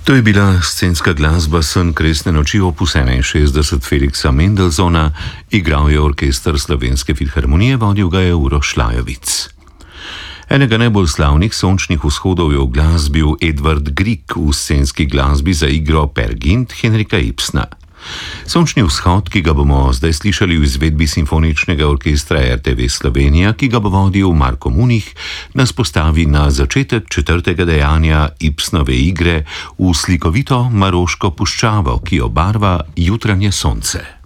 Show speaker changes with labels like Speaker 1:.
Speaker 1: To je bila scenska glasba Sen kresne noči opus 61 Felixa Mendelssohna, igral je orkester Slovenske filharmonije, vodil ga je Uroš Lajovic. Enega najbolj slavnih sončnih vzhodov je uglasbil Edvard Grieg v scenski glasbi za igro Peer Gynt Henrika Ibsena. Sončni vzhod, ki ga bomo zdaj slišali v izvedbi simfoničnega orkestra RTV Slovenija, ki ga bo vodil Marko Munih, nas postavi na začetek četrtega dejanja Ibsenove igre v slikovito maroško puščavo, ki obarva jutranje sonce.